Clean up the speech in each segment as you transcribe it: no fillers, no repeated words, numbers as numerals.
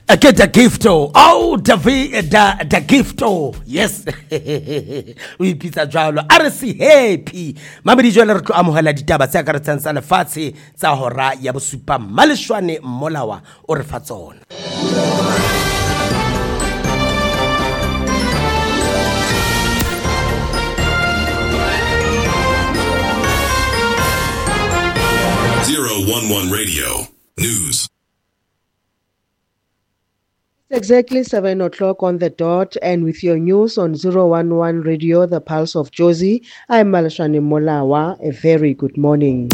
Get the gifto. Oh, the gifto. Yes. We pizza jalo. RC happy. Mabedi jalo re tlo amohela ditaba tse ka re tsantsa lefatshe tsa hora ya bosupa Maleshwane Molawa o re fa tsona. 011 Radio News. Exactly 7 o'clock on the dot, and with your news on 011 Radio, the Pulse of Jozi, I'm Maleshwane Molawa. A very good morning.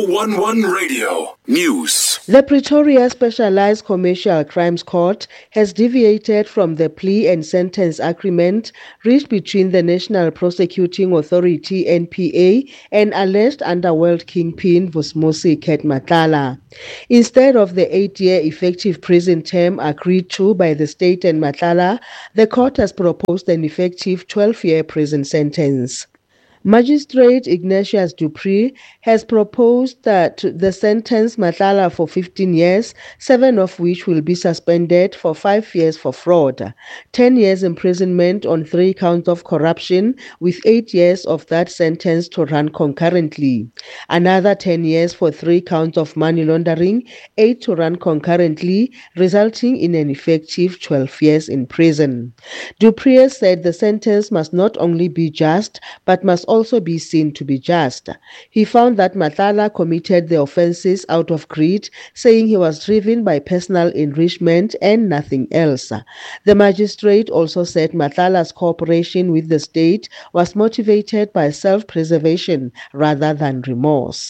011 Radio News. The Pretoria Specialized Commercial Crimes Court has deviated from the plea and sentence agreement reached between the National Prosecuting Authority NPA and alleged underworld kingpin Vusmusi Ket Matlala. Instead of the 8-year effective prison term agreed to by the state and Matlala, the court has proposed an effective 12-year prison sentence. Magistrate Ignatius Dupree has proposed that the sentence Matlala for 15 years, 7 of which will be suspended for 5 years for fraud, 10 years imprisonment on 3 counts of corruption, with 8 years of that sentence to run concurrently, another 10 years for 3 counts of money laundering, 8 to run concurrently, resulting in an effective 12 years in prison. Dupree said the sentence must not only be just, but must also be seen to be just. He found that Matlala committed the offences out of greed, saying he was driven by personal enrichment and nothing else. The magistrate also said Matlala's cooperation with the state was motivated by self-preservation rather than remorse.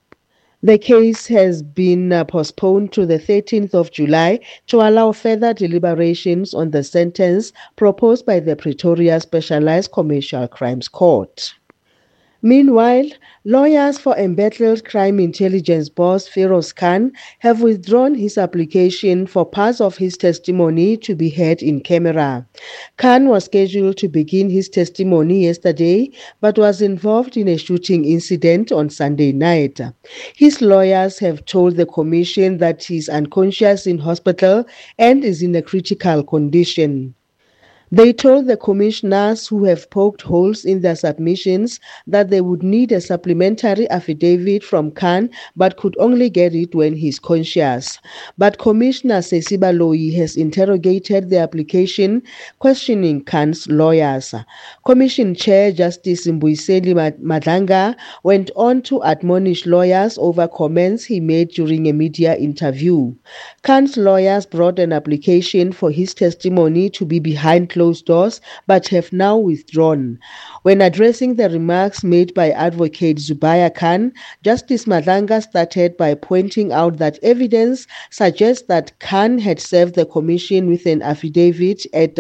The case has been postponed to the 13th of July to allow further deliberations on the sentence proposed by the Pretoria Specialized Commercial Crimes Court. Meanwhile, lawyers for embattled crime intelligence boss Feroz Khan have withdrawn his application for parts of his testimony to be heard in camera. Khan was scheduled to begin his testimony yesterday, but was involved in a shooting incident on Sunday night. His lawyers have told the commission that he is unconscious in hospital and is in a critical condition. They told the commissioners, who have poked holes in their submissions, that they would need a supplementary affidavit from Khan but could only get it when he's conscious. But Commissioner Sesiba Loyi has interrogated the application, questioning Khan's lawyers. Commission Chair Justice Mbuyiseni Madlanga went on to admonish lawyers over comments he made during a media interview. Khan's lawyers brought an application for his testimony to be behind closed doors, but have now withdrawn. When addressing the remarks made by Advocate Zubaya Khan, Justice Madlanga started by pointing out that evidence suggests that Khan had served the commission with an affidavit at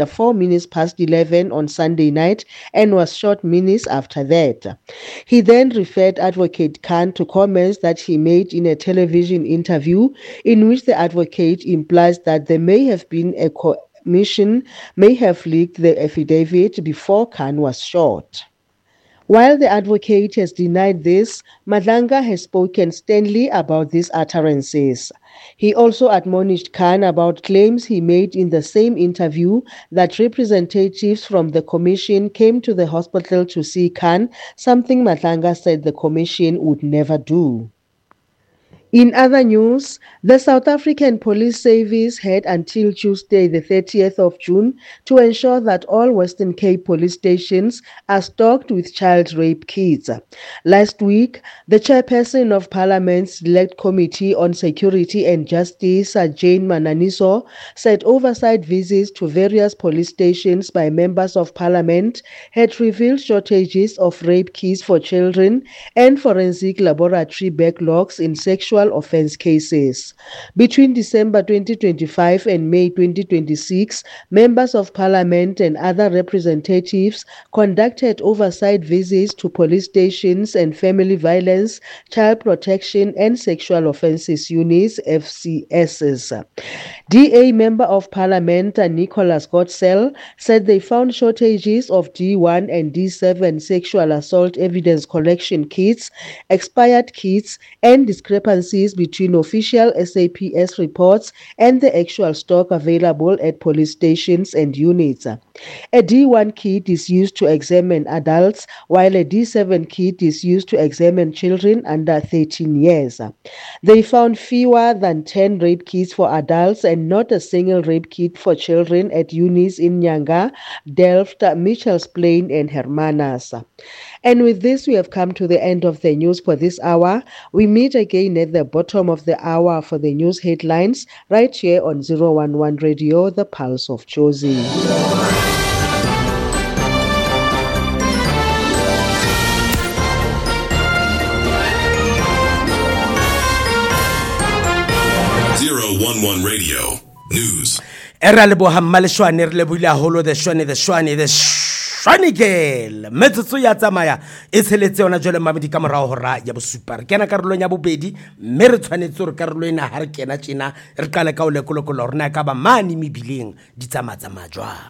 11:04 on Sunday night and was shot minutes after that. He then referred Advocate Khan to comments that he made in a television interview in which the advocate implies that there may have been a commission may have leaked the affidavit before Khan was shot. While the advocate has denied this, Madlanga has spoken sternly about these utterances. He also admonished Khan about claims he made in the same interview that representatives from the commission came to the hospital to see Khan, something Madlanga said the commission would never do. In other news, the South African Police Service had until Tuesday, the 30th of June, to ensure that all Western Cape police stations are stocked with child rape kits. Last week, the chairperson of Parliament's Select Committee on Security and Justice, Jane Mananiso, said oversight visits to various police stations by members of Parliament had revealed shortages of rape kits for children and forensic laboratory backlogs in sexual offense cases. Between December 2025 and May 2026, members of Parliament and other representatives conducted oversight visits to police stations and family violence, child protection and sexual offences units, FCSs. DA Member of Parliament Nicholas Gottsell said they found shortages of D1 and D7 sexual assault evidence collection kits, expired kits and discrepancies discrepancies between official SAPS reports and the actual stock available at police stations and units. A D1 kit is used to examine adults, while a D7 kit is used to examine children under 13 years. They found fewer than 10 rape kits for adults and not a single rape kit for children at units in Nyanga, Delft, Mitchell's Plain, and Hermanas. And with this, we have come to the end of the news for this hour. We meet again at the bottom of the hour for the news headlines right here on 011 Radio, the Pulse of Jozi. Radio News. Era leboha mmaleshwane re lebile haholo the shwane girl metsotso ya tsamaya e tsheletse yona jole mamedi ka morao hora ya bosupa re kena karolong ya bobedi mme re tshwanetse re karolo ena ha re kena tjena re qale ka o lekolokolo rena ka ba mane mebileng di tsamatsa majwa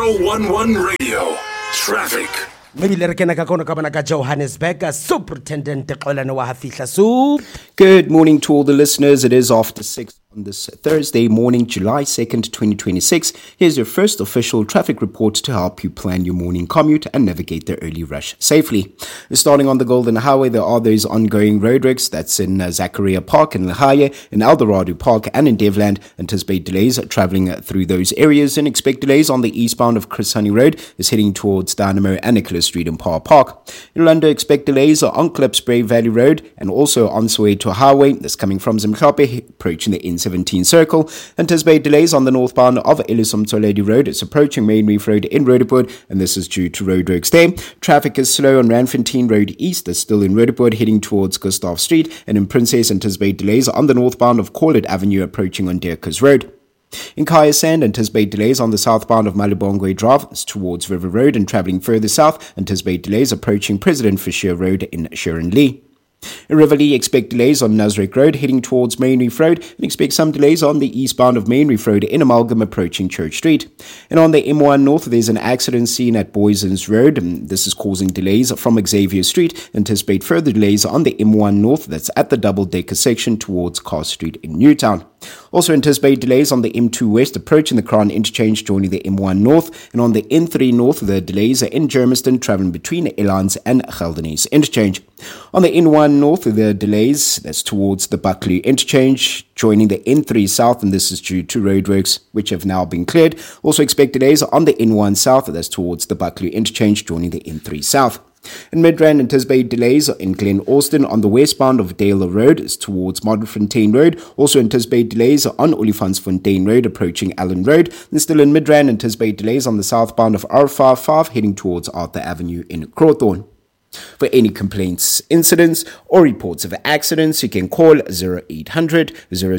011 Radio Traffic. Maybe le re kena ka kono ka bona ka Johannesburg Superintendent Xolani wa Hafihla Soup. Good morning to all the listeners. It is after 6 on this Thursday morning, July 2nd, 2026. Here's your first official traffic report to help you plan your morning commute and navigate the early rush safely. Starting on the Golden Highway, there are those ongoing roadworks. That's in Zachariah Park in Lahaye, in Eldorado Park and in Devland. Anticipate delays traveling through those areas and expect delays on the eastbound of Chris Honey Road is heading towards Dynamo and Nicholas Street in Power Park. In Orlando, expect delays on Klipspruit Valley Road and also on Soweto Highway. That's coming from Zimkape, approaching the N17 circle. Anticipate delays on the northbound of Ellison Toledi Road. It's approaching Main Reef Road in Roodepoort, and this is due to roadworks there. Traffic is slow on Ranfontein Road East. That's still in Roodepoort, heading towards Gustav Street. And in Princess, anticipate delays on the northbound of Corlett Avenue, approaching on Dirkers Road. In Kaya Sand, anticipate delays on the southbound of Malibongwe Drive towards River Road, and travelling further south, anticipate delays approaching President Fisher Road in Sharon Lee. In Riverlea, expect delays on Nasrec Road heading towards Main Reef Road, and expect some delays on the eastbound of Main Reef Road in Amalgam approaching Church Street. And on the M1 North, there's an accident scene at Boysons Road, and this is causing delays from Xavier Street. Anticipate further delays on the M1 North, that's at the double-decker section towards Carr Street in Newtown. Also anticipate delays on the M2 West approaching the Crown Interchange joining the M1 North, and on the N3 North, the delays are in Germiston travelling between Elans and Geldenhuys Interchange. On the N1 North, the delays, that's towards the Buckley Interchange joining the N3 South, and this is due to roadworks which have now been cleared. Also expect delays on the N1 South, that's towards the Buckley Interchange joining the N3 South. In Midrand, anticipate delays in Glen Austin on the westbound of Dale Road is towards Modderfontein Road. Also anticipate delays on Olifantsfontein Road approaching Allen Road. And still in Midrand, anticipate delays on the southbound of R55 heading towards Arthur Avenue in Crowthorne. For any complaints, incidents, or reports of accidents, you can call 0800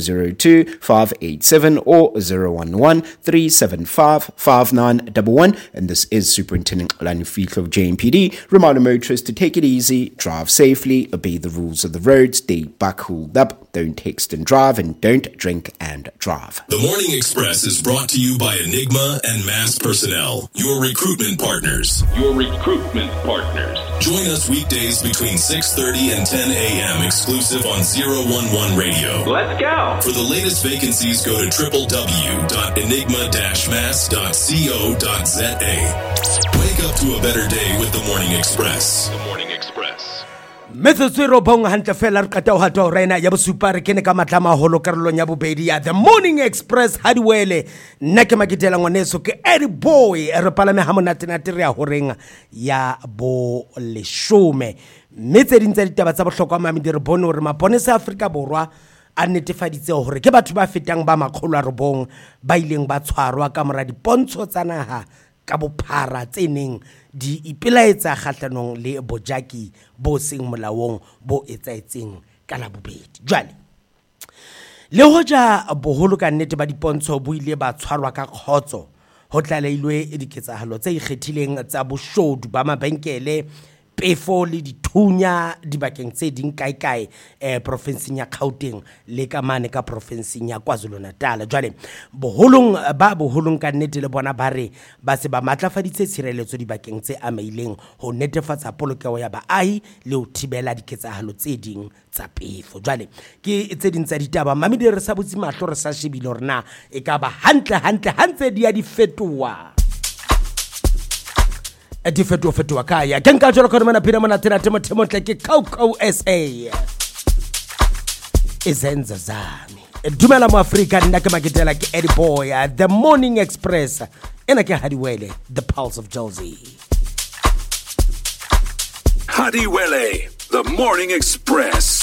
002 587 or 011 375 5911. And this is Superintendent Xolani Fihla of JMPD. Reminder motorists to take it easy, drive safely, obey the rules of the road, stay buckled up, don't text and drive, and don't drink and drive. The Morning Express is brought to you by Enigma and Mass Personnel, your recruitment partners. Join us weekdays between 6:30 and 10 a.m. exclusive on 011 Radio. Let's go. For the latest vacancies, go to www.enigma-mass.co.za. Wake up to a better day with the Morning Express. The Morning Express. Metsotso robong hantle fela re qeta ho hata rena ya bosupa re kene ka matlama holo karolong ya bobedi ya The Morning Express hadiwele nna ke makitela ngwaneso ke Eddie Boy re palame ha monate nate re ya horeng ya bo leshome metse dintsa ditaba tsa bohlokwa mamedi re bone hore mapone sa Afrika Borwa a netefaditse hore ke batho ba fetang ba makgolo a robong ba ileng ba tshwarwa ka mora dipontsho tsa naha ka bophara tseneng di ipelaetsa kgahlanong le bojaki bo seng molaong bo etsaetseng ka la bobedi jwale le hoja boholo ka nnete ba dipontsho bo ile ba tshwarwa ka khotso ho tlaleilwe diketsahalo tse ikgethileng tsa boshodu ba mabenkele pefo le dithunya dibakeng tse ding kae provinseng ya Gauteng le ka mane ka provinseng ya KwaZulu-Natal. Jwale boholong ka nnete le bona ba re ba se ba matlafaditse tshireletso dibakeng tse amaileng ho netefatsa polokeho ya baahi le ho thibela diketsahalo tse ding tsa pefo. Jwale ke tse ding tsa ditaba mamedi re sa butse mahlo re sa shebile hore na e ka ba hantle hantse di a di fetoha di fetoha kaya ke nka jwalo ka mona phira mona tena temo tle ke Coco SA izenza zami. Dumela mo Afrika, nna ke maketela ke Eddie Boy, The Morning Express ena ke Hadiwele, The Pulse of Josie. Hadiwele, The Morning Express.